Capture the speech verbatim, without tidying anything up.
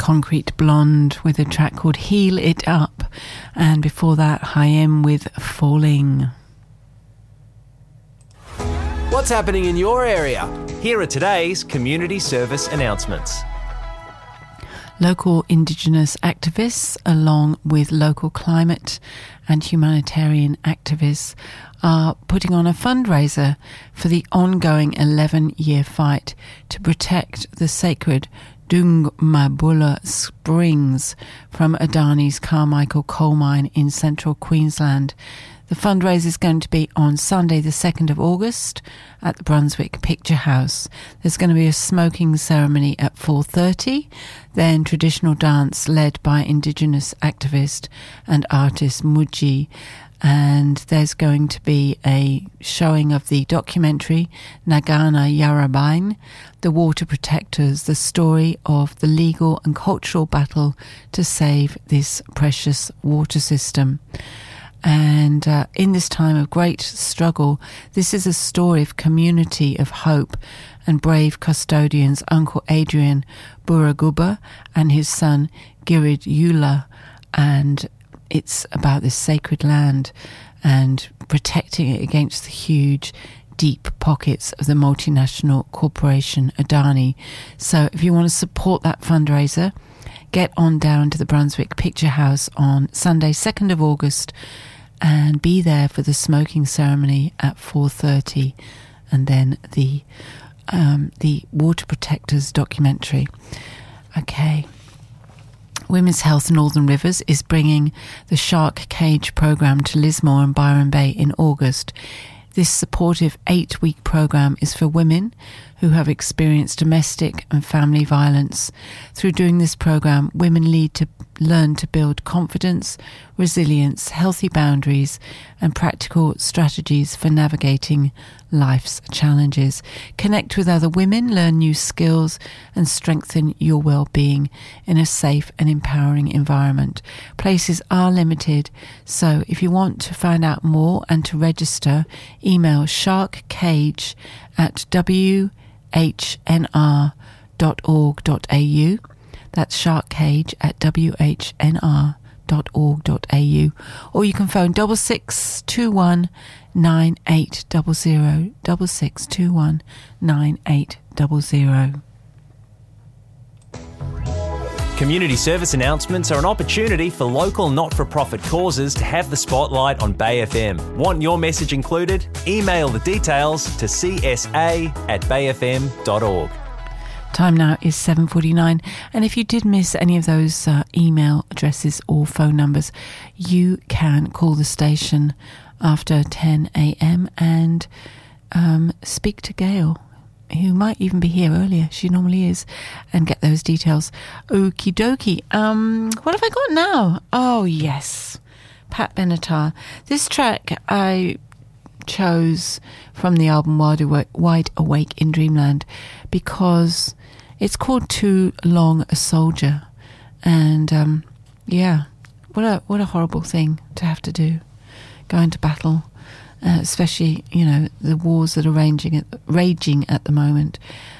Concrete Blonde with a track called Heal It Up. And before that, Haim with Falling. What's happening in your area? Here are today's community service announcements. Local Indigenous activists, along with local climate and humanitarian activists, are putting on a fundraiser for the ongoing eleven-year fight to protect the sacred Dungmabula Springs from Adani's Carmichael coal mine in central Queensland. The fundraiser is going to be on Sunday the second of August at the Brunswick Picture House. There's going to be a smoking ceremony at four thirty, then traditional dance led by Indigenous activist and artist Muji, and there's going to be a showing of the documentary Nagana Yarabain, The Water Protectors, the story of the legal and cultural battle to save this precious water system. And uh, in this time of great struggle, this is a story of community, of hope, and brave custodians, Uncle Adrian Buraguba and his son Girid Eula. And it's about this sacred land and protecting it against the huge, deep pockets of the multinational corporation Adani. So if you want to support that fundraiser, get on down to the Brunswick Picture House on Sunday, second of August, and be there for the smoking ceremony at four thirty, and then the um, the Water Protectors documentary. Okay. Women's Health Northern Rivers is bringing the Shark Cage program to Lismore and Byron Bay in August. This supportive eight-week program is for women who have experienced domestic and family violence. Through doing this program, women lead to learn to build confidence, resilience, healthy boundaries, and practical strategies for navigating life's challenges. Connect with other women, learn new skills, and strengthen your well-being in a safe and empowering environment. Places are limited, so if you want to find out more and to register, email sharkcage at w h n r dot org dot a u. That's sharkcage at w h n r dot org dot a u, or you can phone double six two one nine eight double zero double six two one nine eight double zero. Community service announcements are an opportunity for local not-for-profit causes to have the spotlight on Bay F M. Want your message included? Email the details to c s a at bay f m dot org. Time now is seven forty-nine, and if you did miss any of those uh, email addresses or phone numbers, you can call the station after ten a.m. and um, speak to Gail, who might even be here earlier. She normally is, and get those details. Okie dokie. Um, what have I got now? Oh, yes. Pat Benatar. This track I chose from the album Wide Awake, Wide Awake in Dreamland because it's called Too Long a Soldier. And, um, yeah, what a what a horrible thing to have to do. Go into battle. Uh, especially, you know, the wars that are raging at, raging at the moment.